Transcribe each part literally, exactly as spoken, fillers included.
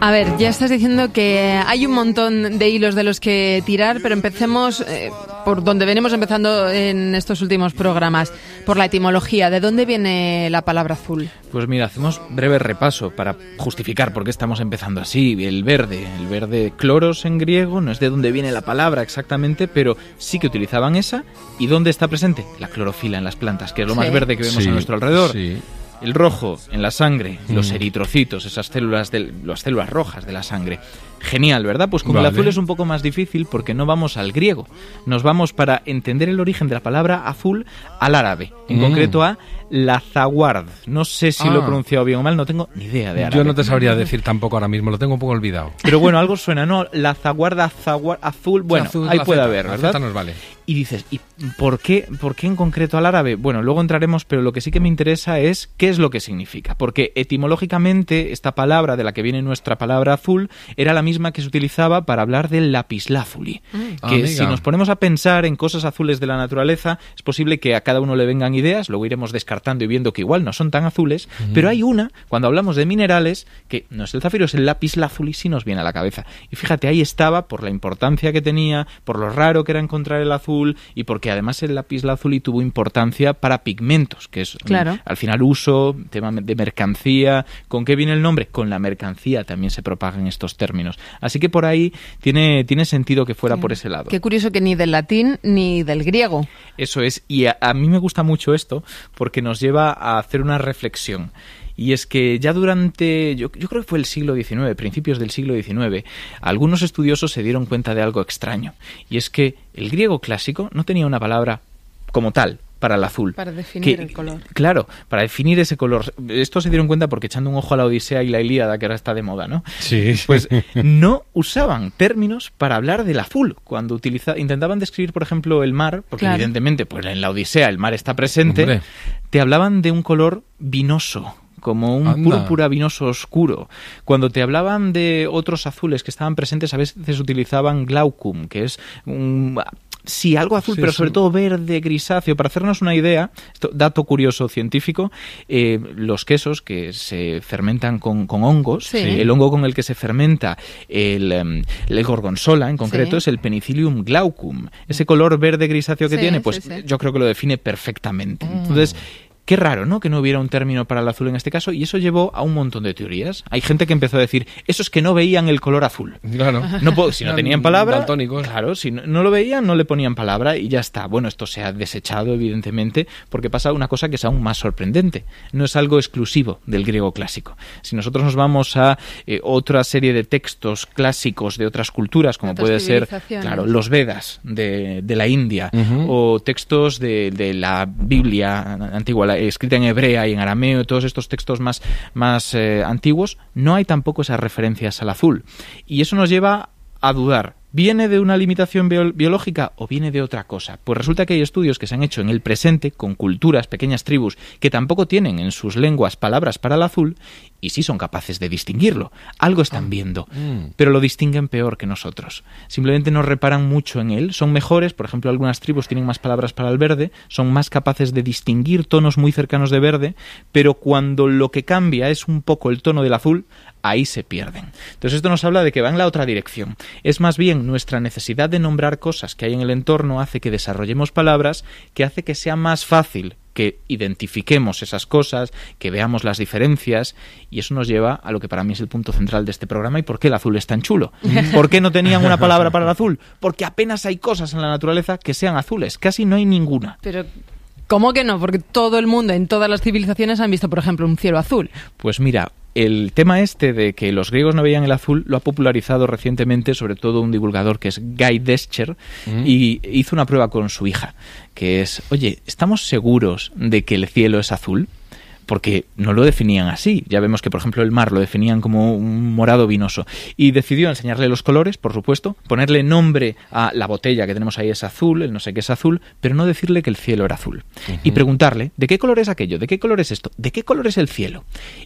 A ver, ya estás diciendo que hay un montón de hilos de los que tirar, pero empecemos eh, por donde venimos empezando en estos últimos programas, por la etimología. ¿De dónde viene la palabra azul? Pues mira, hacemos breve repaso para justificar por qué estamos empezando así. El verde, el verde cloros en griego, no es de dónde viene la palabra exactamente, pero sí que utilizaban esa. ¿Y dónde está presente? La clorofila en las plantas, que es lo Sí. más verde que vemos Sí, a nuestro alrededor. sí. El rojo en la sangre, Mm. los eritrocitos, esas células de, las células rojas de la sangre. Genial, ¿verdad? Pues con Vale. el azul es un poco más difícil porque no vamos al griego. Nos vamos, para entender el origen de la palabra azul, al árabe. En Mm. concreto a lazaward. No sé si Ah. lo he pronunciado bien o mal, no tengo ni idea de árabe. Yo no te sabría decir tampoco ahora mismo, lo tengo un poco olvidado. Pero bueno, algo suena, ¿no? Lazaward, azaward, azul, bueno, Azul, ahí la puede Z, haber, la ¿verdad? Z nos vale. Y dices, ¿y por qué, por qué en concreto al árabe? Bueno, luego entraremos, pero lo que sí que me interesa es qué es lo que significa. Porque etimológicamente esta palabra, de la que viene nuestra palabra azul, era la misma que se utilizaba para hablar del lapislázuli. Ah, Que amiga. si nos ponemos a pensar en cosas azules de la naturaleza, es posible que a cada uno le vengan ideas, luego iremos descartando y viendo que igual no son tan azules, pero hay una, cuando hablamos de minerales, que no es el zafiro, es el lapislázuli, sí nos viene a la cabeza. Y fíjate, ahí estaba por la importancia que tenía, por lo raro que era encontrar el azul y porque además el lapislázuli tuvo importancia para pigmentos, que es Claro. mm, al final uso, tema de mercancía. ¿Con qué viene el nombre? Con la mercancía también se propagan estos términos. Así que por ahí tiene, tiene sentido que fuera por ese lado. Qué curioso que ni del latín ni del griego. Eso es, y a, a mí me gusta mucho esto porque nos lleva a hacer una reflexión. Y es que ya durante, yo, yo creo que fue el siglo diecinueve, principios del siglo diecinueve, algunos estudiosos se dieron cuenta de algo extraño. Y es que el griego clásico no tenía una palabra como tal para el azul. Para definir Que- el color. Claro, para definir ese color. Esto se dieron cuenta porque echando un ojo a la Odisea y la Ilíada, que ahora está de moda, ¿no? Sí, Pues no usaban términos para hablar del azul. Cuando utiliza, intentaban describir, por ejemplo, el mar, porque Claro. evidentemente pues en la Odisea el mar está presente, Hombre. te hablaban de un color vinoso, como un Anda. púrpura vinoso oscuro. Cuando te hablaban de otros azules que estaban presentes, a veces utilizaban glaucum, que es un... Sí, algo azul, Sí, pero sí. sobre todo verde, grisáceo. Para hacernos una idea, esto, dato curioso científico, eh, los quesos que se fermentan con, con hongos, Sí. el hongo con el que se fermenta el, em, el gorgonzola, en concreto, Sí. es el Penicillium glaucum. Ese color verde grisáceo que Sí, tiene, pues sí, sí. yo creo que lo define perfectamente. Entonces, qué raro, ¿no?, que no hubiera un término para el azul en este caso, y eso llevó a un montón de teorías. Hay gente que empezó a decir, eso es que no veían el color azul. Claro. No puedo- si no Eran tenían palabra, daltónicos. claro, si no, no lo veían, no le ponían palabra y ya está. Bueno, esto se ha desechado, evidentemente, porque pasa una cosa que es aún más sorprendente. No es algo exclusivo del griego clásico. Si nosotros nos vamos a eh, otra serie de textos clásicos de otras culturas, como Otras puede ser, civilizaciones. claro, los Vedas de, de la India, Ujú. o textos de, de la Biblia antigua, la- escrita en hebrea y en arameo, todos estos textos más, más eh, antiguos, no hay tampoco esas referencias al azul. Y eso nos lleva a dudar. ¿Viene de una limitación bio- biológica o viene de otra cosa? Pues resulta que hay estudios que se han hecho en el presente con culturas, pequeñas tribus, que tampoco tienen en sus lenguas palabras para el azul y sí son capaces de distinguirlo. Algo están viendo, Mm. pero lo distinguen peor que nosotros. Simplemente no reparan mucho en él. Son mejores, por ejemplo, algunas tribus tienen más palabras para el verde, son más capaces de distinguir tonos muy cercanos de verde, pero cuando lo que cambia es un poco el tono del azul, ahí se pierden. Entonces esto nos habla de que va en la otra dirección. Es más bien nuestra necesidad de nombrar cosas que hay en el entorno hace que desarrollemos palabras, que hace que sea más fácil que identifiquemos esas cosas, que veamos las diferencias, y eso nos lleva a lo que para mí es el punto central de este programa y por qué el azul es tan chulo. ¿Por qué no tenían una palabra para el azul? Porque apenas hay cosas en la naturaleza que sean azules, casi no hay ninguna. Pero, ¿cómo que no? Porque todo el mundo, en todas las civilizaciones, han visto, por ejemplo, un cielo azul. Pues mira, el tema este de que los griegos no veían el azul lo ha popularizado recientemente sobre todo un divulgador que es Guy Descher, Mm. y hizo una prueba con su hija, que es, oye, ¿estamos seguros de que el cielo es azul? Porque no lo definían así. Ya vemos que, por ejemplo, el mar lo definían como un morado vinoso. Y decidió enseñarle los colores, por supuesto, ponerle nombre a la botella que tenemos ahí es azul, el no sé qué es azul, pero no decirle que el cielo era azul. Uh-huh. Y preguntarle, ¿de qué color es aquello? ¿De qué color es esto? ¿De qué color es el cielo?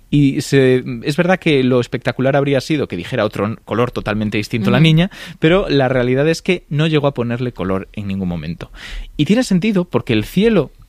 Y se, es verdad que lo espectacular habría sido que dijera otro color totalmente distinto uh-huh. a la niña, pero la realidad es que no llegó a ponerle color en ningún momento. Y tiene sentido porque el cielo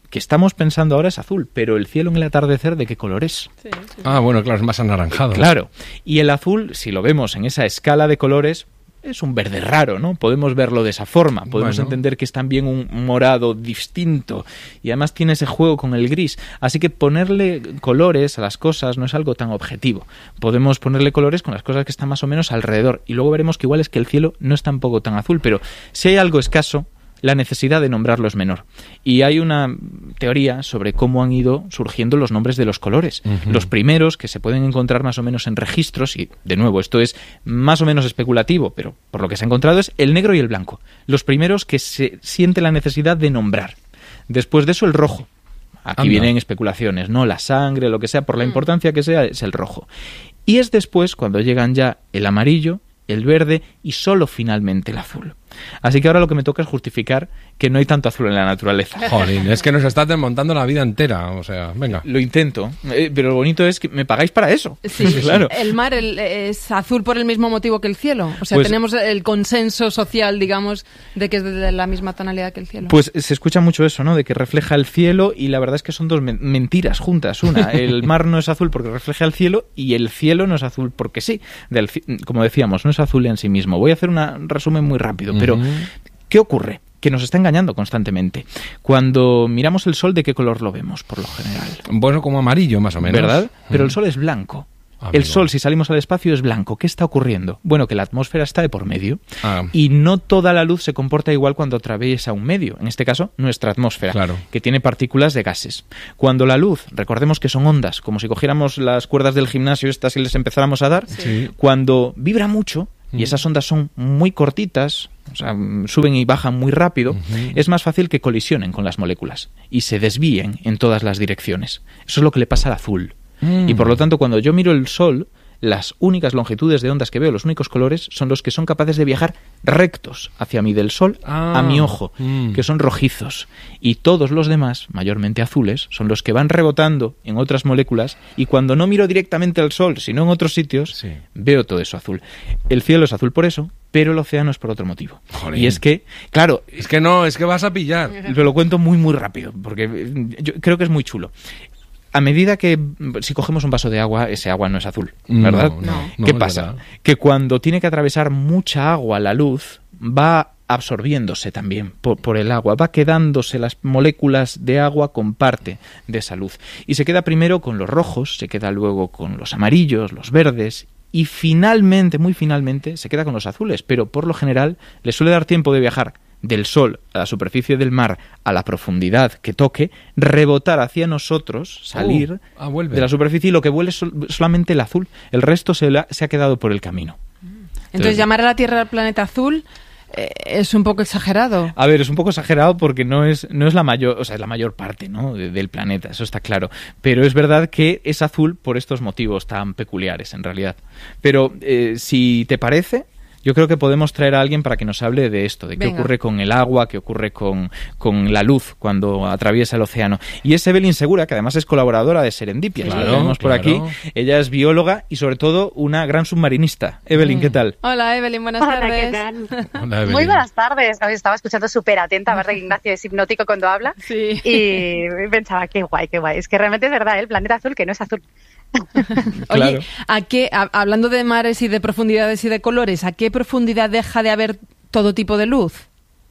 que estamos pensando ahora es azul, pero el cielo en el atardecer, ¿de qué color es? Sí, sí. Ah, bueno, claro, es más anaranjado. Claro, y el azul, si lo vemos en esa escala de colores, es un verde raro, ¿no? Podemos verlo de esa forma, podemos Bueno. entender que es también un morado distinto y además tiene ese juego con el gris, así que ponerle colores a las cosas no es algo tan objetivo. Podemos ponerle colores con las cosas que están más o menos alrededor y luego veremos que igual es que el cielo no es tampoco tan azul, pero si hay algo escaso, la necesidad de nombrarlo es menor. Y hay una teoría sobre cómo han ido surgiendo los nombres de los colores. Uh-huh. Los primeros, que se pueden encontrar más o menos en registros, y de nuevo, esto es más o menos especulativo, pero por lo que se ha encontrado es el negro y el blanco. Los primeros que se siente la necesidad de nombrar. Después de eso, el rojo. Aquí Anda. vienen especulaciones, ¿no? La sangre, lo que sea, por la importancia que sea, es el rojo. Y es después cuando llegan ya el amarillo, el verde y solo finalmente el azul. Así que ahora lo que me toca es justificar que no hay tanto azul en la naturaleza. Jolín, es que nos estás desmontando la vida entera, o sea, venga. Lo intento, eh, pero lo bonito es que me pagáis para eso. Sí, claro. El mar el, es azul por el mismo motivo que el cielo. O sea, Pues, tenemos el consenso social, digamos, de que es de la misma tonalidad que el cielo. Pues se escucha mucho eso, ¿no? De que refleja el cielo y la verdad es que son dos men- mentiras juntas. Una, el mar no es azul porque refleja el cielo y el cielo no es azul porque sí. Del, como decíamos, no es azul en sí mismo. Voy a hacer un resumen muy rápido, pero Uh-huh. ¿qué ocurre? Que nos está engañando constantemente. Cuando miramos el sol, ¿de qué color lo vemos, por lo general? Bueno, como amarillo, más o menos. ¿Verdad? Pero Uh-huh. el sol es blanco. Amigo. El sol, si salimos al espacio, es blanco. ¿Qué está ocurriendo? Bueno, que la atmósfera está de por medio Ah. y no toda la luz se comporta igual cuando atraviesa un medio. En este caso, nuestra atmósfera, Claro. que tiene partículas de gases. Cuando la luz, recordemos que son ondas, como si cogiéramos las cuerdas del gimnasio estas y les empezáramos a dar, Sí. cuando vibra mucho, y Mm. esas ondas son muy cortitas, o sea, suben y bajan muy rápido, Ujú. es más fácil que colisionen con las moléculas y se desvíen en todas las direcciones. Eso es lo que le pasa al azul. Mm. Y por lo tanto, cuando yo miro el sol, las únicas longitudes de ondas que veo, los únicos colores, son los que son capaces de viajar rectos hacia mí, del sol Ah. a mi ojo, Mm. que son rojizos. Y todos los demás, mayormente azules, son los que van rebotando en otras moléculas y cuando no miro directamente al sol, sino en otros sitios, Sí. veo todo eso azul. El cielo es azul por eso, pero el océano es por otro motivo. Jolín. Y es que, claro, Es que no, es que vas a pillar. pero lo cuento muy muy rápido, porque eh, yo creo que es muy chulo. A medida que, si cogemos un vaso de agua, ese agua no es azul, ¿verdad? No, no, no, ¿Qué es pasa? verdad. Que cuando tiene que atravesar mucha agua la luz, va absorbiéndose también por, por el agua, va quedándose las moléculas de agua con parte de esa luz. Y se queda primero con los rojos, se queda luego con los amarillos, los verdes, y finalmente, muy finalmente, se queda con los azules, pero por lo general le suele dar tiempo de viajar del sol a la superficie del mar a la profundidad que toque, rebotar hacia nosotros, salir Uh, ah, vuelve. de la superficie y lo que vuelve es sol- solamente el azul. El resto se, la- se ha quedado por el camino. Entonces, llamar a la Tierra al planeta azul eh, es un poco exagerado. A ver, es un poco exagerado porque no es, no es la mayor, o sea, es la mayor parte, ¿no?, de- del planeta, eso está claro. Pero es verdad que es azul por estos motivos tan peculiares, en realidad. Pero eh, si te parece, yo creo que podemos traer a alguien para que nos hable de esto, de qué Venga. ocurre con el agua, qué ocurre con, con la luz cuando atraviesa el océano. Y es Evelyn Segura, que además es colaboradora de Serendipia, Claro, la tenemos por claro. aquí. Ella es bióloga y sobre todo una gran submarinista. Evelyn, ¿qué tal? Hola, Evelyn, buenas Hola, tardes. ¿qué tal? Hola, Evelyn. Muy buenas tardes. Os estaba escuchando súper atenta, ¿verdad? Ignacio es hipnótico cuando habla. Sí. Y pensaba, qué guay, qué guay. Es que realmente es verdad, ¿eh? El planeta azul que no es azul. Claro. Oye, ¿a qué, a- hablando de mares y de profundidades y de colores, ¿a qué profundidad deja de haber todo tipo de luz?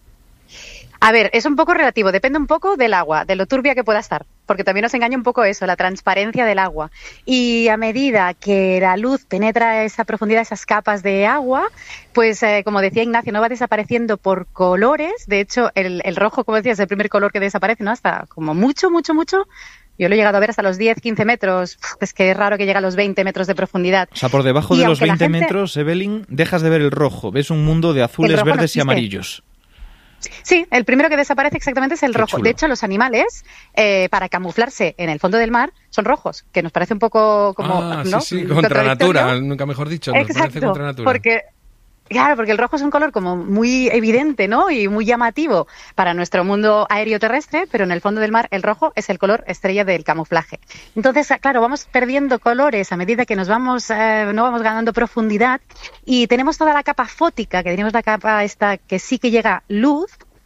A ver, es un poco relativo, depende un poco del agua, de lo turbia que pueda estar, porque también nos engaña un poco eso, la transparencia del agua. Y a medida que la luz penetra esa profundidad, esas capas de agua, pues eh, como decía Ignacio, no va desapareciendo por colores. De hecho, el, el rojo, como decías, es el primer color que desaparece, ¿no? Hasta como mucho, mucho, mucho. Yo lo he llegado a ver hasta los diez, quince metros. Uf, es que es raro que llegue a los veinte metros de profundidad. O sea, por debajo Y de los aunque la veinte gente- metros, Evelyn, dejas de ver el rojo. Ves un mundo de azules, rojo no verdes y existe. amarillos. Sí, el primero que desaparece exactamente es el Qué rojo. chulo. De hecho, los animales, eh, para camuflarse en el fondo del mar, son rojos, que nos parece un poco como... Ah, ¿no? sí, sí, contra contradictorio. natura, nunca mejor dicho. Nos parece Exacto, contra natura. porque... Claro, porque el rojo es un color como muy evidente, ¿no? Y muy llamativo para nuestro mundo aéreo terrestre, pero en el fondo del mar el rojo es el color estrella del camuflaje. Entonces, claro, vamos perdiendo colores a medida que nos vamos, eh, no vamos ganando profundidad y tenemos toda la capa fótica, que tenemos la capa esta que sí que llega luz,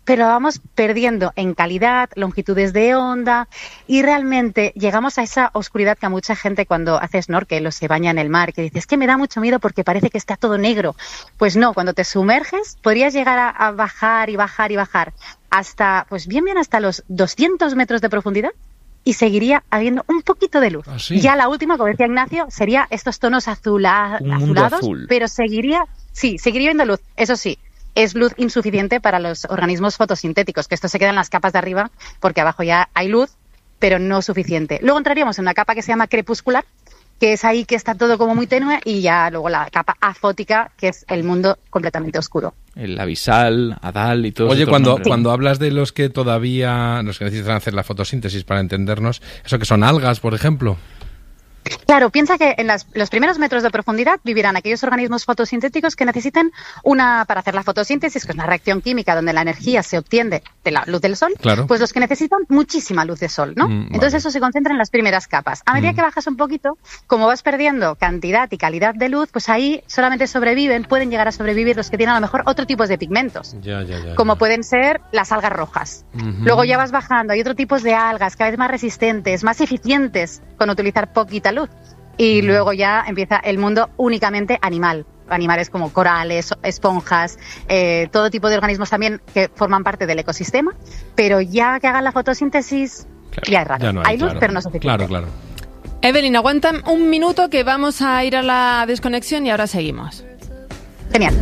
pero vamos perdiendo en calidad, longitudes de onda y realmente llegamos a esa oscuridad que a mucha gente cuando hace snorkel o se baña en el mar, que dice, es que me da mucho miedo porque parece que está todo negro. Pues no, cuando te sumerges podrías llegar a, a bajar y bajar y bajar hasta, pues bien bien hasta los doscientos metros de profundidad y seguiría habiendo un poquito de luz. ¿Ah, sí? Ya la última, como decía Ignacio, sería estos tonos azula, azulados, azul. pero seguiría, sí, seguiría viendo luz, eso sí. Es luz insuficiente para los organismos fotosintéticos, que esto se queda en las capas de arriba porque abajo ya hay luz, pero no suficiente. Luego entraríamos en una capa que se llama crepuscular, que es ahí que está todo como muy tenue, y ya luego la capa afótica, que es el mundo completamente oscuro. El abisal, Adal y todo eso. Oye, cuando, cuando hablas de los que todavía, los que necesitan hacer la fotosíntesis para entendernos, ¿eso que son algas, por ejemplo? Claro, piensa que en las, los primeros metros de profundidad vivirán aquellos organismos fotosintéticos que necesiten una, para hacer la fotosíntesis, que es una reacción química donde la energía se obtiene de la luz del sol, claro. Pues los que necesitan muchísima luz de sol, ¿no? Mm, Entonces vale. eso se concentra en las primeras capas. A medida Mm. que bajas un poquito, como vas perdiendo cantidad y calidad de luz, pues ahí solamente sobreviven, pueden llegar a sobrevivir los que tienen a lo mejor otro tipo de pigmentos. Ya, ya, ya. Como ya. pueden ser las algas rojas. Ujú. Luego ya vas bajando, hay otro tipo de algas cada vez más resistentes, más eficientes con utilizar poquita luz. Y luego ya empieza el mundo únicamente animal. Animales como corales, esponjas, eh, todo tipo de organismos también que forman parte del ecosistema. Pero ya que hagan la fotosíntesis, Claro, ya es raro. ya no hay luz, claro. pero no suficiente. Claro, claro. Evelyn, aguanta un minuto que vamos a ir a la desconexión y ahora seguimos. Genial.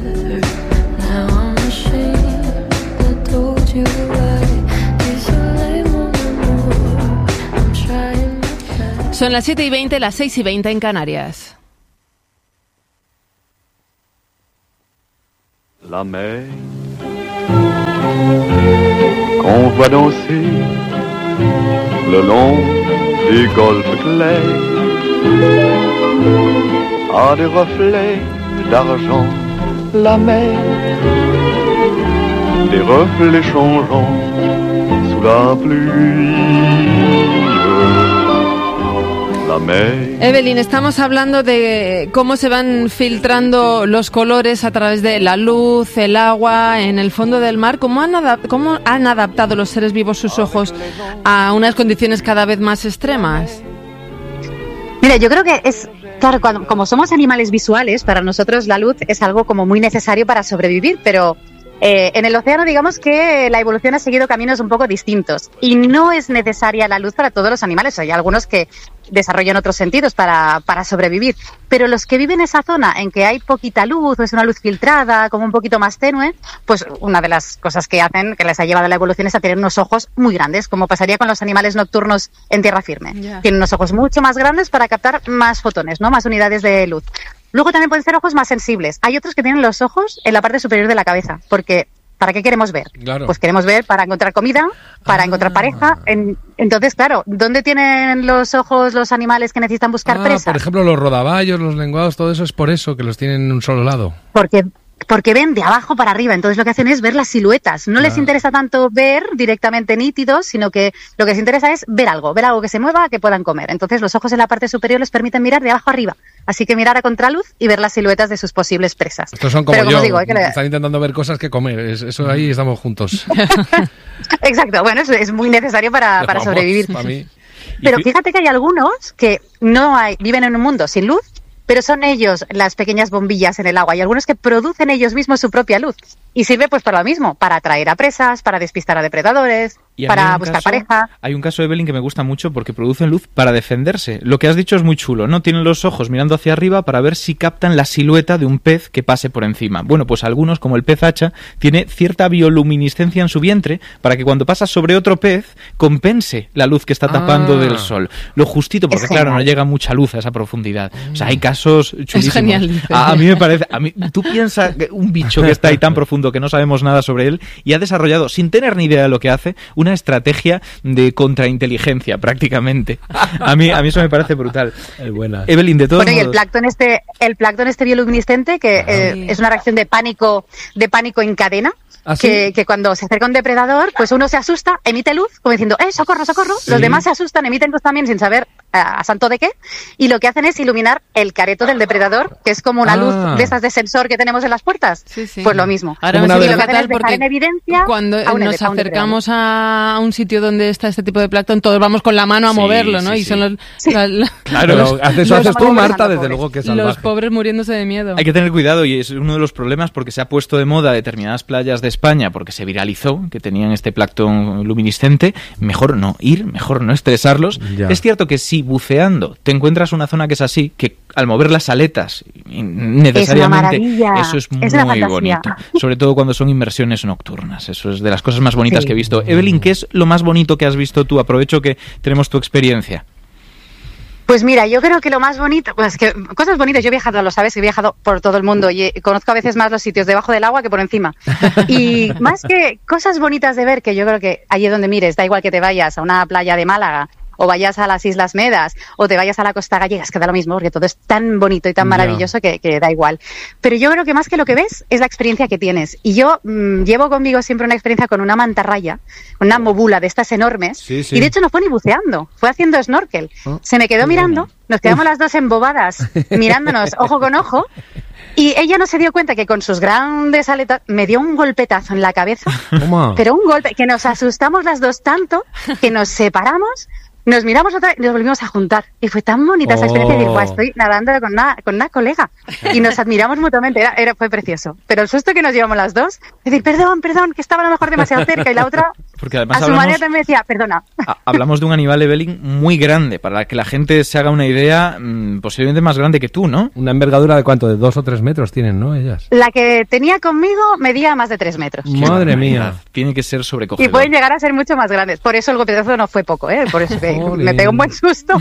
Son las siete y veinte, las seis y veinte en Canarias. La mer qu'on voit danser le long des golfes clairs a des reflets d'argent. La mer, des reflets changeants sous la pluie. La mer. Evelyn, estamos hablando de cómo se van filtrando los colores a través de la luz, el agua, en el fondo del mar. ¿Cómo han, adap- cómo han adaptado los seres vivos sus ojos a unas condiciones cada vez más extremas? Mira, yo creo que es, claro, cuando, como somos animales visuales, para nosotros la luz es algo como muy necesario para sobrevivir, pero eh, en el océano digamos que la evolución ha seguido caminos un poco distintos y no es necesaria la luz para todos los animales. Hay algunos que desarrollan otros sentidos para, para sobrevivir, pero los que viven en esa zona en que hay poquita luz o es una luz filtrada, como un poquito más tenue, pues una de las cosas que hacen, que les ha llevado a la evolución, es a tener unos ojos muy grandes, como pasaría con los animales nocturnos en tierra firme. Yeah. Tienen unos ojos mucho más grandes para captar más fotones, ¿no? Más unidades de luz. Luego también pueden ser ojos más sensibles. Hay otros que tienen los ojos en la parte superior de la cabeza, porque ¿para qué queremos ver? Claro. Pues queremos ver para encontrar comida, para Ah. encontrar pareja. En, entonces, claro, ¿dónde tienen los ojos los animales que necesitan buscar Ah, presas? por ejemplo, los rodaballos, los lenguados, todo eso es por eso, que los tienen en un solo lado. Porque porque ven de abajo para arriba, entonces lo que hacen es ver las siluetas. No les Ah. interesa tanto ver directamente nítidos, sino que lo que les interesa es ver algo, ver algo que se mueva, que puedan comer. Entonces los ojos en la parte superior les permiten mirar de abajo arriba, así que mirar a contraluz y ver las siluetas de sus posibles presas. Estos son como Pero como yo, digo, hay que le- están intentando ver cosas que comer, es- eso ahí estamos juntos. Exacto, bueno, eso es muy necesario para, para Vamos, sobrevivir. para mí. Pero Y fi- fíjate que hay algunos que no hay, viven en un mundo sin luz, pero son ellos las pequeñas bombillas en el agua. Y algunos que producen ellos mismos su propia luz. Y sirve pues para lo mismo, para atraer a presas, para despistar a depredadores, Y a mí hay para un buscar caso- pareja. Hay un caso, Evelyn, que me gusta mucho porque producen luz para defenderse. Lo que has dicho es muy chulo, ¿no? Tienen los ojos mirando hacia arriba para ver si captan la silueta de un pez que pase por encima. Bueno, pues algunos, como el pez hacha, tiene cierta bioluminiscencia en su vientre para que cuando pasa sobre otro pez compense la luz que está tapando Ah. del sol. Lo justito, porque Es claro, no genial. llega mucha luz a esa profundidad. O sea, hay casos chulísimos. genial, dice. A, a mí me parece... A mí, tú piensas que un bicho que está ahí tan profundo que no sabemos nada sobre él y ha desarrollado, sin tener ni idea de lo que hace, una estrategia de contrainteligencia prácticamente. A mí, a mí eso me parece brutal. Es buena. Evelyn, de todos Bueno, y el modos... plancton este, el plancton este bioluminiscente, que eh, es una reacción de pánico, de pánico en cadena. ¿Ah, sí? que, que cuando se acerca un depredador, pues uno se asusta, emite luz, como diciendo, ¡eh, socorro, socorro! Sí. Los demás se asustan, emiten luz también sin saber a, a santo de qué, y lo que hacen es iluminar el careto del depredador, que es como una Ah. luz de esas de sensor que tenemos en las puertas. Sí, sí. Pues lo mismo. Ahora ahora Como me una explico vela. qué tal, porque en evidencia cuando a un nos depredador. acercamos a un sitio donde está este tipo de plancton, todos vamos con la mano a Sí, moverlo, ¿no? sí, y sí. son los, la- la- Claro, los, haces, los eso haces tú, pobres, Marta, los desde pobres. luego que es los salvaje. pobres muriéndose de miedo. Hay que tener cuidado y es uno de los problemas porque se ha puesto de moda determinadas playas de España porque se viralizó que tenían este plancton luminiscente. Mejor no ir, mejor no estresarlos. Ya. Es cierto que si buceando te encuentras una zona que es así, que al mover las aletas necesariamente maravilla. eso es, Es una muy fantasía. bonito. Sobre todo cuando son inmersiones nocturnas. Eso es de las cosas más bonitas Sí. que he visto. Evelyn, ¿qué es lo más bonito que has visto tú? Aprovecho que tenemos tu experiencia. Pues mira, yo creo que lo más bonito, pues que cosas bonitas, yo he viajado, lo sabes, he viajado por todo el mundo y eh, conozco a veces más los sitios debajo del agua que por encima. Y más que cosas bonitas de ver, que yo creo que allí donde mires, da igual que te vayas a una playa de Málaga, o vayas a las Islas Medas, o te vayas a la Costa Gallega, es que da lo mismo, porque todo es tan bonito y tan Ya. maravilloso que, que da igual. Pero yo creo que más que lo que ves es la experiencia que tienes. Y yo mmm, llevo conmigo siempre una experiencia con una mantarraya, una movula de estas enormes, Sí, sí. y de hecho no fue ni buceando, fue haciendo snorkel. Oh. Se me quedó mirando, nos quedamos las dos embobadas, mirándonos ojo con ojo, y ella no se dio cuenta que con sus grandes aletas me dio un golpetazo en la cabeza, Toma. pero un golpe que nos asustamos las dos tanto que nos separamos, nos miramos otra vez y nos volvimos a juntar. Y fue tan bonita esa experiencia de decir, Oh. "Buah, estoy nadando con una, con una colega". Y nos admiramos mutuamente, era, era, fue precioso. Pero el susto que nos llevamos las dos, decir, perdón, perdón, que estaba a lo mejor demasiado cerca, y la otra, Porque además a su hablamos- manera también decía, perdona. Ha- Hablamos de un animal, Evelyn, muy grande, para que la gente se haga una idea, mmm, posiblemente más grande que tú, ¿no? Una envergadura de cuánto, de dos o tres metros tienen, ¿no? Ellas. La que tenía conmigo medía más de tres metros. Madre mía. Barbaridad. Tiene que ser Y sobrecogedor. pueden llegar a ser mucho más grandes. Por eso el golpetazo no fue poco, ¿eh? Por eso que Jolín. me pegó un buen susto.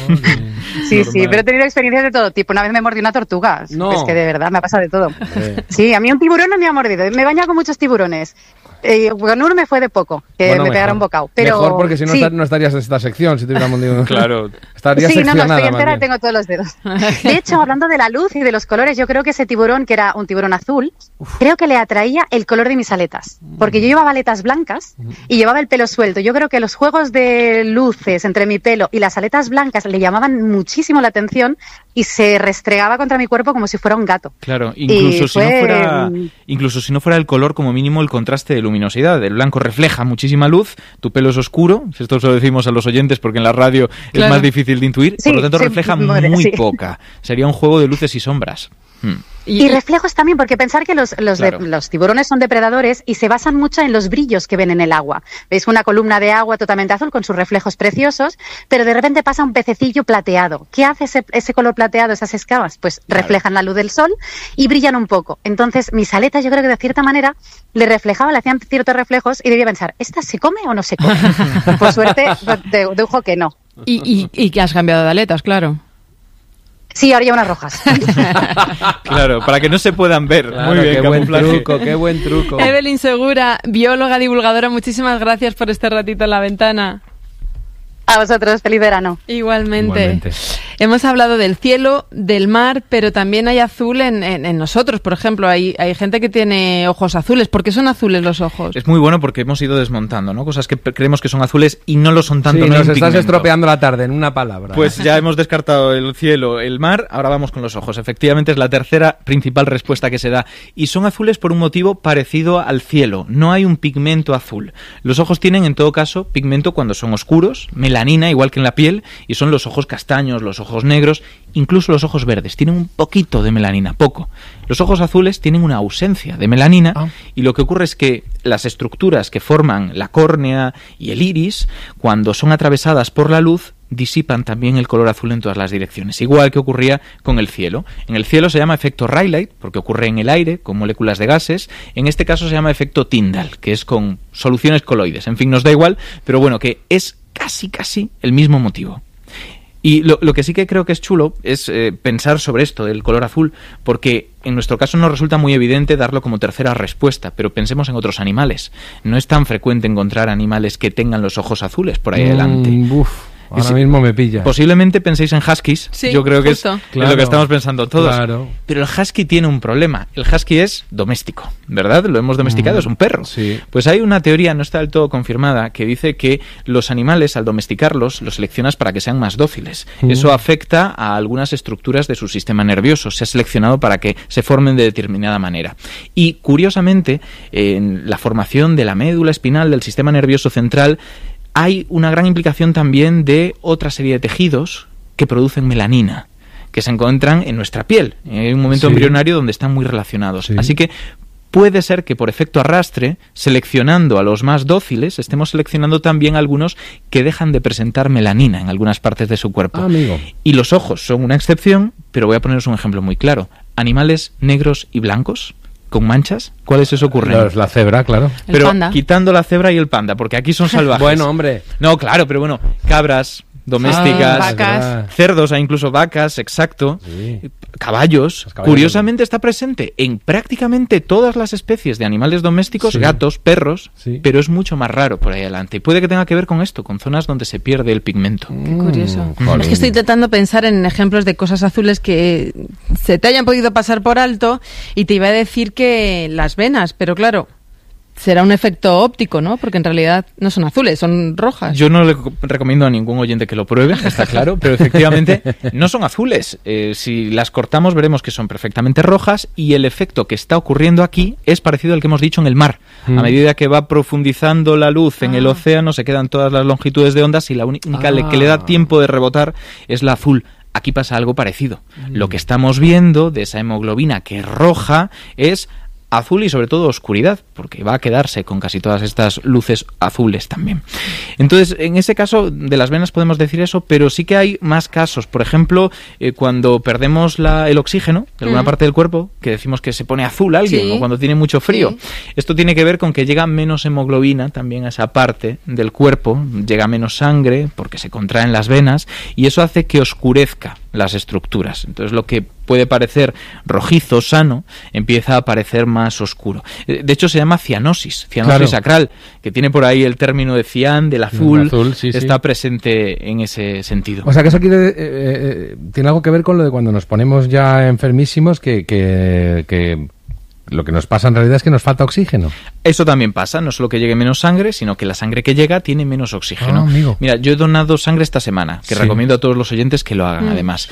Sí, sí, Normal. pero he tenido experiencias de todo tipo. Una vez me mordió una tortuga. No. Es que de verdad me ha pasado de todo. Hombre. Sí, a mí un tiburón no me ha mordido. Me he bañado con muchos tiburones. Eh, con uno me fue de poco, que Bueno, me mejor. pegaron bocado. Pero, Mejor porque si no, sí. esta- no estarías en esta sección, si te hubiera mordido. Claro. Estarías Sí, no, no, seccionada, estoy más entera, bien. tengo todos los dedos. De hecho, hablando de la luz y de los colores, yo creo que ese tiburón, que era un tiburón azul, creo que le atraía el color de mis aletas. Porque yo llevaba aletas blancas y llevaba el pelo suelto. Yo creo que los juegos de luces entre mi pelo y las aletas blancas le llamaban muchísimo la atención y se restregaba contra mi cuerpo como si fuera un gato. Claro, incluso Y si no fue, fuera, mm, incluso si no fuera el color, como mínimo el contraste de luminosidad. El blanco refleja muchísima luz, tu pelo es oscuro, esto se lo decimos a los oyentes porque en la radio Claro. es más difícil de intuir, Sí, por lo tanto sí, refleja madre, muy sí. poca. Sería un juego de luces y sombras. Hmm. Y reflejos también, porque pensar que los, los, de- Claro. los tiburones son depredadores y se basan mucho en los brillos que ven en el agua. Veis una columna de agua totalmente azul con sus reflejos preciosos, pero de repente pasa un pececillo plateado. ¿Qué hace ese, ese color plateado, esas escamas? Pues reflejan la luz del sol y brillan un poco. Entonces, mis aletas, yo creo que de cierta manera le reflejaban, le hacían ciertos reflejos y debía pensar, ¿esta se come o no se come? Por suerte, de- dedujo que no. Y, y, y que has cambiado de aletas, claro. Sí, ahora ya unas rojas. Claro, para que no se puedan ver. Claro, muy bien, qué buen camuflaje. truco, qué buen truco. Evelyn Segura, bióloga divulgadora, muchísimas gracias por este ratito en la ventana. A vosotros, feliz verano. Igualmente. Igualmente. Hemos hablado del cielo, del mar, pero también hay azul en, en, en nosotros. Por ejemplo, hay, hay gente que tiene ojos azules. ¿Por qué son azules los ojos? Es muy bueno porque hemos ido desmontando, ¿no? Cosas que pe- creemos que son azules y no lo son tanto. Sí, no hay nos un estás pigmento. estropeando la tarde, en una palabra. Pues ya hemos descartado el cielo, el mar, ahora vamos con los ojos. Efectivamente es la tercera principal respuesta que se da. Y son azules por un motivo parecido al cielo. No hay un pigmento azul. Los ojos tienen, en todo caso, pigmento cuando son oscuros, melanina, igual que en la piel, y son los ojos castaños, los ojos negros, incluso los ojos verdes. Tienen un poquito de melanina, poco. Los ojos azules tienen una ausencia de melanina, Ah. y lo que ocurre es que las estructuras que forman la córnea y el iris, cuando son atravesadas por la luz, disipan también el color azul en todas las direcciones, igual que ocurría con el cielo. En el cielo se llama efecto Rayleigh, porque ocurre en el aire, con moléculas de gases. En este caso se llama efecto Tyndall, que es con soluciones coloides. En fin, nos da igual, pero bueno, que es casi, casi el mismo motivo. Y lo, lo que sí que creo que es chulo es eh, pensar sobre esto del color azul, porque en nuestro caso nos resulta muy evidente darlo como tercera respuesta, pero pensemos en otros animales. No es tan frecuente encontrar animales que tengan los ojos azules por ahí Mm, adelante. uf. Ahora Es- mismo me pilla. Posiblemente penséis en huskies, Sí, yo creo que es, justo. es Claro. lo que estamos pensando todos. Claro. Pero el husky tiene un problema. El husky es doméstico, ¿verdad? Lo hemos domesticado, Mm, es un perro. sí. Pues hay una teoría, no está del todo confirmada, que dice que los animales, al domesticarlos, los seleccionas para que sean más dóciles. Mm. Eso afecta a algunas estructuras de su sistema nervioso. Se ha seleccionado para que se formen de determinada manera. Y, curiosamente, en la formación de la médula espinal del sistema nervioso central hay una gran implicación también de otra serie de tejidos que producen melanina, que se encuentran en nuestra piel. Hay un momento Sí. embrionario donde están muy relacionados. Sí. Así que puede ser que por efecto arrastre, seleccionando a los más dóciles, estemos seleccionando también a algunos que dejan de presentar melanina en algunas partes de su cuerpo. Ah, amigo. Y los ojos son una excepción, pero voy a poneros un ejemplo muy claro. Animales negros y blancos, con manchas, ¿cuáles se os ocurren? La, la cebra, claro. El Pero panda. quitando la cebra y el panda, porque aquí son salvajes. Bueno, hombre. No, claro, pero bueno, cabras domésticas, Ah, vacas. verdad. cerdos, hay incluso vacas, exacto, Sí. caballos. Los caballos Curiosamente está presente en prácticamente todas las especies de animales domésticos, Sí. gatos, perros, Sí. pero es mucho más raro por ahí adelante. Y puede que tenga que ver con esto, con zonas donde se pierde el pigmento. Qué curioso. Mm, jolín. Es que estoy intentando pensar en ejemplos de cosas azules que se te hayan podido pasar por alto y te iba a decir que las venas, pero claro, será un efecto óptico, ¿no? Porque en realidad no son azules, son rojas. Yo no le co- recomiendo a ningún oyente que lo pruebe, está claro, pero efectivamente no son azules. Eh, si las cortamos veremos que son perfectamente rojas y el efecto que está ocurriendo aquí es parecido al que hemos dicho en el mar. Mm. A medida que va profundizando la luz en el Ah. océano se quedan todas las longitudes de ondas y la uni- única Ah. que le da tiempo de rebotar es la azul. Aquí pasa algo parecido. Lo que estamos viendo de esa hemoglobina que es roja es azul y sobre todo oscuridad, porque va a quedarse con casi todas estas luces azules también. Entonces, en ese caso de las venas podemos decir eso, pero sí que hay más casos. Por ejemplo, eh, cuando perdemos la, el oxígeno de alguna Mm. parte del cuerpo, que decimos que se pone azul alguien, Sí. o cuando tiene mucho frío. Sí. Esto tiene que ver con que llega menos hemoglobina también a esa parte del cuerpo, llega menos sangre porque se contraen las venas y eso hace que oscurezca las estructuras. Entonces lo que puede parecer rojizo, sano, empieza a parecer más oscuro. Eh, De hecho se llama cianosis, cianosis Claro. sacral, que tiene por ahí el término de cian, del azul, Del azul, sí, sí. está presente en ese sentido. O sea, que eso quiere, eh, eh, tiene algo que ver con lo de cuando nos ponemos ya enfermísimos, que, que, que lo que nos pasa en realidad es que nos falta oxígeno. Eso también pasa, no solo que llegue menos sangre, sino que la sangre que llega tiene menos oxígeno. Ah, amigo. Mira, yo he donado sangre esta semana, que Sí. recomiendo a todos los oyentes que lo hagan Mm. además.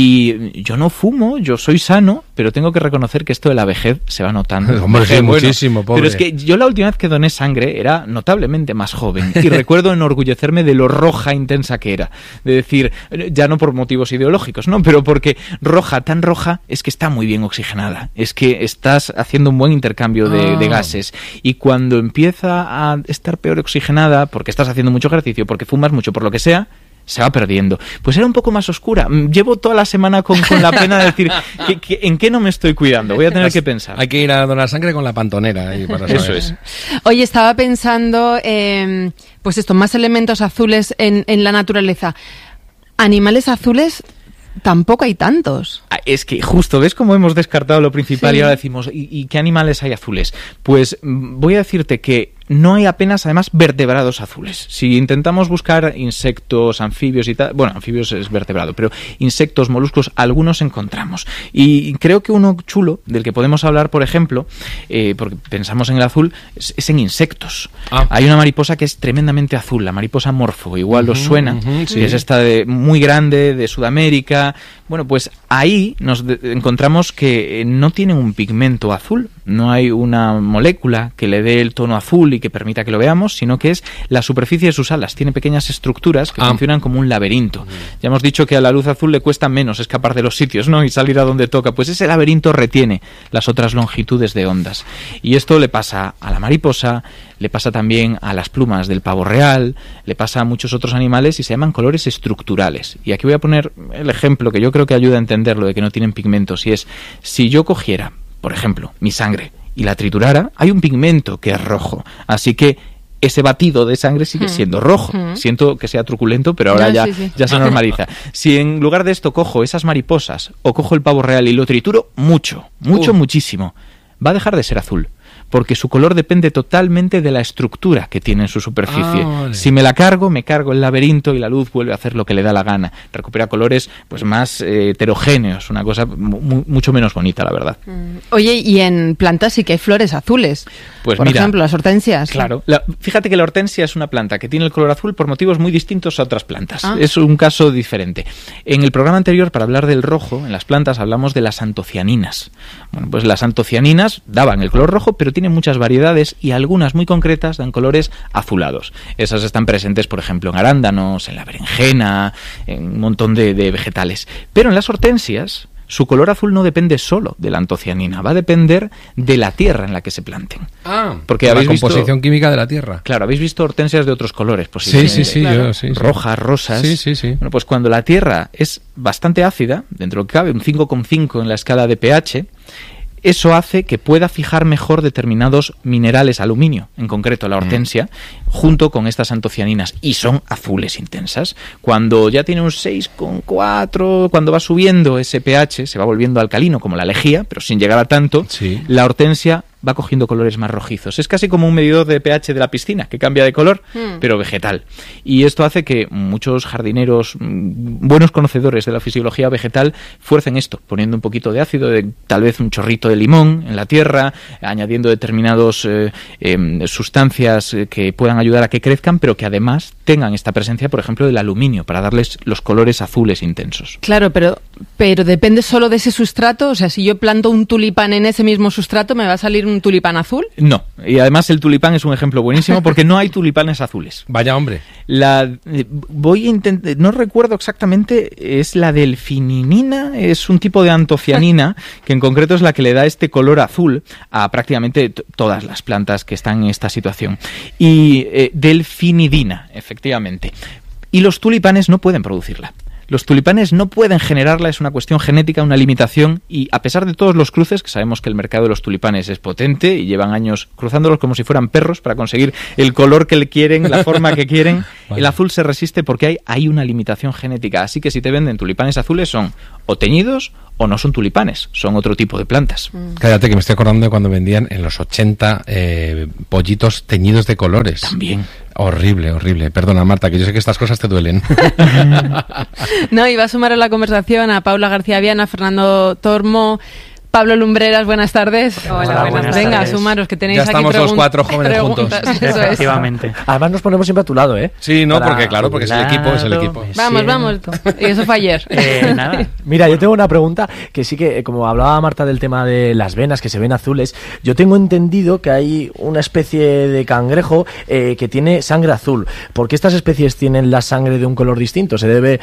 Y yo no fumo, yo soy sano, pero tengo que reconocer que esto de la vejez se va notando. Hombre, Vejez, sí, muchísimo, pobre. Pero es que yo la última vez que doné sangre era notablemente más joven y recuerdo enorgullecerme de lo roja intensa que era. De decir, ya no por motivos ideológicos, ¿no? Pero porque roja, tan roja, es que está muy bien oxigenada. Es que estás haciendo un buen intercambio de, Ah. de gases. Y cuando empieza a estar peor oxigenada, porque estás haciendo mucho ejercicio, porque fumas mucho, por lo que sea, se va perdiendo. Pues era un poco más oscura. Mm, Llevo toda la semana con, con la pena de decir, ¿qué- qué- ¿en qué no me estoy cuidando? Voy a tener que pensar. Hay que ir a donar sangre con la pantonera. ahí para Eso saber. es. Oye, estaba pensando, eh, pues esto, más elementos azules en, en la naturaleza. Animales azules tampoco hay tantos. Ah, Es que justo, ¿ves cómo hemos descartado lo principal Sí. y ahora decimos, ¿y, y qué animales hay azules? Pues mm, voy a decirte que no hay apenas, además, vertebrados azules. Si intentamos buscar insectos, anfibios y tal, bueno, anfibios es vertebrado, pero insectos, moluscos, algunos encontramos. Y creo que uno chulo, del que podemos hablar, por ejemplo, eh, porque pensamos en el azul, es, es en insectos. Ah. Hay una mariposa que es tremendamente azul, la mariposa morfo, igual os Ujú, suena, ujú, sí. que es esta de, muy grande, de Sudamérica. Bueno, pues ahí nos de- encontramos que eh, no tiene un pigmento azul, no hay una molécula que le dé el tono azul y que permita que lo veamos, sino que es la superficie de sus alas. Tiene pequeñas estructuras que Ah. funcionan como un laberinto. Ya hemos dicho que a la luz azul le cuesta menos escapar de los sitios, ¿no? Y salir a donde toca. Pues ese laberinto retiene las otras longitudes de ondas. Y esto le pasa a la mariposa, le pasa también a las plumas del pavo real, le pasa a muchos otros animales y se llaman colores estructurales. Y aquí voy a poner el ejemplo que yo creo que ayuda a entender lo de que no tienen pigmentos, y es, si yo cogiera, por ejemplo, mi sangre y la triturara, hay un pigmento que es rojo. Así que ese batido de sangre sigue Hmm. siendo rojo. Hmm. Siento que sea truculento, pero ahora No, ya, sí, sí. ya se normaliza. Si en lugar de esto cojo esas mariposas o cojo el pavo real y lo trituro mucho, mucho, Uh. muchísimo, va a dejar de ser azul. porque su color depende totalmente de la estructura que tiene en su superficie. Ah, vale. Si me la cargo, me cargo el laberinto y la luz vuelve a hacer lo que le da la gana. Recupera colores pues más eh, heterogéneos, una cosa mu- mucho menos bonita, la verdad. Oye, y en plantas sí que hay flores azules. Pues por mira, ejemplo, las hortensias. Claro. La, fíjate que la hortensia es una planta que tiene el color azul por motivos muy distintos a otras plantas. Ah. Es un caso diferente. En el programa anterior, para hablar del rojo, en las plantas hablamos de las antocianinas. Bueno, pues las antocianinas daban el color rojo, pero tienen muchas variedades y algunas muy concretas dan colores azulados. Esas están presentes, por ejemplo, en arándanos, en la berenjena, en un montón de, de vegetales. Pero en las hortensias, su color azul no depende solo de la antocianina, va a depender de la tierra en la que se planten. Ah, Porque la habéis composición visto, química de la tierra. Claro, habéis visto hortensias de otros colores, Sí, posiblemente. sí, sí, Claro. yo, sí, sí. Rojas, rosas. Sí, sí, sí. Bueno, pues cuando la tierra es bastante ácida, dentro de lo que cabe, un cinco coma cinco en la escala de pH, eso hace que pueda fijar mejor determinados minerales, aluminio, en concreto la hortensia, mm. junto con estas antocianinas, y son azules intensas. Cuando ya tiene un seis coma cuatro, cuando va subiendo ese pH, se va volviendo alcalino, como la lejía, pero sin llegar a tanto, Sí. la hortensia va cogiendo colores más rojizos. Es casi como un medidor de pH de la piscina, que cambia de color, Hmm. pero vegetal. Y esto hace que muchos jardineros, mm, buenos conocedores de la fisiología vegetal, fuercen esto, poniendo un poquito de ácido, de, tal vez un chorrito de limón en la tierra, añadiendo determinadas eh, eh, sustancias eh, que puedan ayudar a que crezcan, pero que además tengan esta presencia, por ejemplo, del aluminio, para darles los colores azules intensos. Claro, pero, pero depende solo de ese sustrato. O sea, si yo planto un tulipán en ese mismo sustrato, ¿me va a salir un tulipán azul? No, y además el tulipán es un ejemplo buenísimo porque no hay tulipanes azules. Vaya hombre. La eh, voy a intentar, no recuerdo exactamente, es la delfininina, es un tipo de antocianina que en concreto es la que le da este color azul a prácticamente t- todas las plantas que están en esta situación. Y eh, delfinidina, efectivamente. Y los tulipanes no pueden producirla. Los tulipanes no pueden generarla, es una cuestión genética, una limitación, y a pesar de todos los cruces, que sabemos que el mercado de los tulipanes es potente y llevan años cruzándolos como si fueran perros para conseguir el color que le quieren, la forma que quieren, Vale. el azul se resiste porque hay, hay una limitación genética. Así que si te venden tulipanes azules son o teñidos o no son tulipanes, son otro tipo de plantas. Cállate, que me estoy acordando de cuando vendían en los ochenta eh, pollitos teñidos de colores. También. Horrible, horrible. Perdona, Marta, que yo sé que estas cosas te duelen. No, iba a sumar a la conversación a Paula García Viana, Fernando Tormo, Pablo Lumbreras, buenas tardes. Hola, buenas buenas Venga, tardes. sumaros, que tenéis Ya aquí estamos los pregun- cuatro jóvenes juntos. preguntas. Eso es. Efectivamente. Además nos ponemos siempre a tu lado, ¿eh? Sí, no, Para porque claro, porque es el equipo, es el lado, equipo. me Vamos, vamos. siento. Y eso fue ayer. Eh, nada. Mira, yo tengo una pregunta que sí que, eh, como hablaba Marta del tema de las venas que se ven azules, yo tengo entendido que hay una especie de cangrejo eh, que tiene sangre azul. ¿Por qué estas especies tienen la sangre de un color distinto? ¿Se debe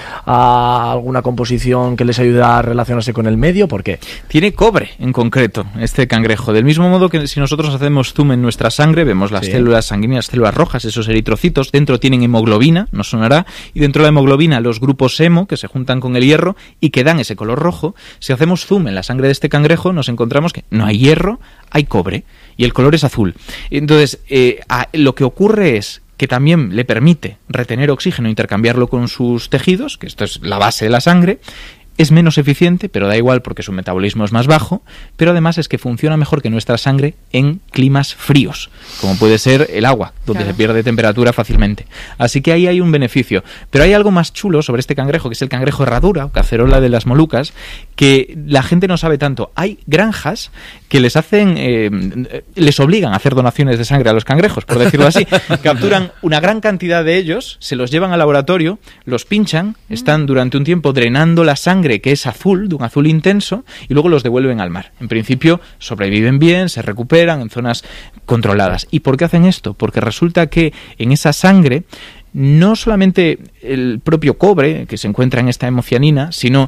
a alguna composición que les ayuda a relacionarse con el medio? ¿Por qué? Tiene cobre, en concreto, este cangrejo. Del mismo modo que si nosotros hacemos zoom en nuestra sangre, vemos las Sí. células sanguíneas, células rojas, esos eritrocitos, dentro tienen hemoglobina, nos sonará, y dentro de la hemoglobina los grupos hemo, que se juntan con el hierro y que dan ese color rojo. Si hacemos zoom en la sangre de este cangrejo, nos encontramos que no hay hierro, hay cobre, y el color es azul. Entonces, eh, a- lo que ocurre es que también le permite retener oxígeno e intercambiarlo con sus tejidos, que esto es la base de la sangre. Es menos eficiente, pero da igual porque su metabolismo es más bajo, pero además es que funciona mejor que nuestra sangre en climas fríos, como puede ser el agua, donde Claro. se pierde temperatura fácilmente. Así que ahí hay un beneficio. Pero hay algo más chulo sobre este cangrejo, que es el cangrejo herradura, o cacerola de las Molucas, que la gente no sabe tanto. Hay granjas que les hacen, eh, les obligan a hacer donaciones de sangre a los cangrejos, por decirlo así. Capturan una gran cantidad de ellos, se los llevan al laboratorio, los pinchan, están durante un tiempo drenando la sangre, que es azul, de un azul intenso, y luego los devuelven al mar. En principio sobreviven bien, se recuperan en zonas controladas. ¿Y por qué hacen esto? Porque resulta que en esa sangre no solamente el propio cobre que se encuentra en esta hemocianina, sino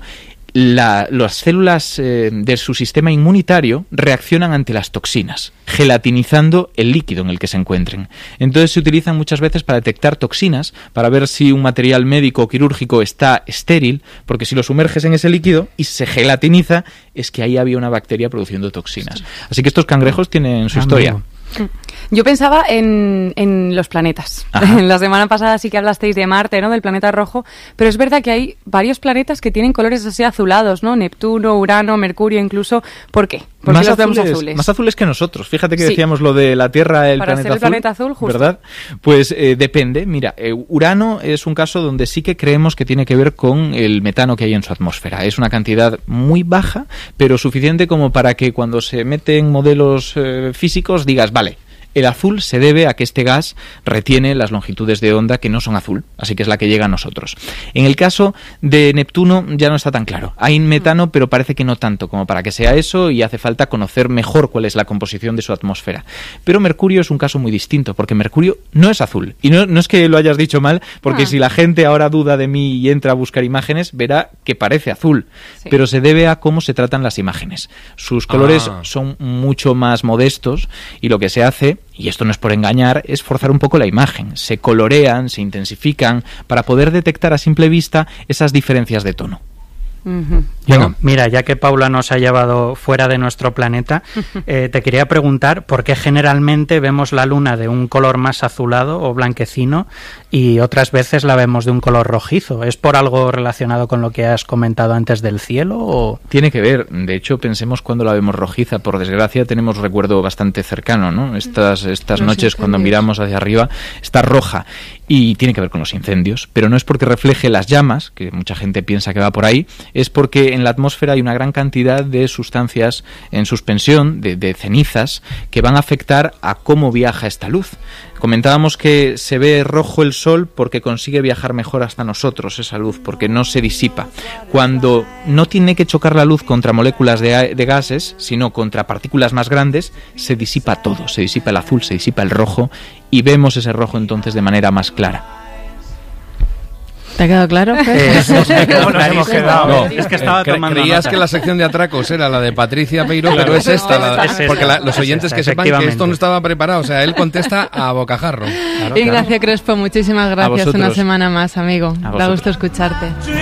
La, las células eh, de su sistema inmunitario reaccionan ante las toxinas, gelatinizando el líquido en el que se encuentren. Entonces se utilizan muchas veces para detectar toxinas, para ver si un material médico o quirúrgico está estéril, porque si lo sumerges en ese líquido y se gelatiniza, es que ahí había una bacteria produciendo toxinas. Así que estos cangrejos tienen su historia. Amigo. Yo pensaba en, en los planetas. Ajá. La semana pasada sí que hablasteis de Marte, ¿no? Del planeta rojo, pero es verdad que hay varios planetas que tienen colores así azulados, ¿no? Neptuno, Urano, Mercurio incluso. ¿Por qué? ¿Por qué Más los vemos azules, azules? más azules que nosotros. Fíjate que Sí. decíamos lo de la Tierra, el Para planeta ser el azul. planeta azul, justo. ¿Verdad? Pues eh, depende. Mira, eh, Urano es un caso donde sí que creemos que tiene que ver con el metano que hay en su atmósfera. Es una cantidad muy baja, pero suficiente como para que cuando se mete en modelos eh, físicos digas, vale, el azul se debe a que este gas retiene las longitudes de onda que no son azul, así que es la que llega a nosotros. En el caso de Neptuno ya no está tan claro. Hay metano, pero parece que no tanto como para que sea eso, y hace falta conocer mejor cuál es la composición de su atmósfera. Pero Mercurio es un caso muy distinto, porque Mercurio no es azul. Y no, no es que lo hayas dicho mal, porque Ah. si la gente ahora duda de mí y entra a buscar imágenes, verá que parece azul. Sí. Pero se debe a cómo se tratan las imágenes. Sus colores Ah. son mucho más modestos, y lo que se hace, y esto no es por engañar, es forzar un poco la imagen. Se colorean, se intensifican para poder detectar a simple vista esas diferencias de tono. Ujú. Yo, Bueno. mira, ya que Paula nos ha llevado fuera de nuestro planeta, eh, te quería preguntar por qué generalmente vemos la luna de un color más azulado o blanquecino y otras veces la vemos de un color rojizo. ¿Es por algo relacionado con lo que has comentado antes del cielo o...? Tiene que ver, de hecho, pensemos cuando la vemos rojiza. Por desgracia tenemos recuerdo bastante cercano, ¿no? Estas, estas Los noches cuando incendios. miramos hacia arriba está roja, y tiene que ver con los incendios, pero no es porque refleje las llamas, que mucha gente piensa que va por ahí, es porque en la atmósfera hay una gran cantidad de sustancias en suspensión, de, de cenizas, que van a afectar a cómo viaja esta luz. Comentábamos que se ve rojo el sol porque consigue viajar mejor hasta nosotros esa luz, porque no se disipa. Cuando no tiene que chocar la luz contra moléculas de, a- de gases, sino contra partículas más grandes, se disipa todo, se disipa el azul, se disipa el rojo, y vemos ese rojo entonces de manera más clara. ¿Te ha quedado claro? Eh, Fer? nos me quedó ¿Cómo nos hemos clarísimo. quedado? Es que estaba Cre- tomando Creías nota. que la sección de atracos era la de Patricia Peiro, Claro. pero es esta. la- Es esta. porque la- los Es oyentes esta, que sepan que esto efectivamente. no estaba preparado. O sea, él contesta a bocajarro. Claro, claro. Ignacio Crespo, muchísimas gracias vosotros. una semana más, amigo. Da vosotros. gusto escucharte.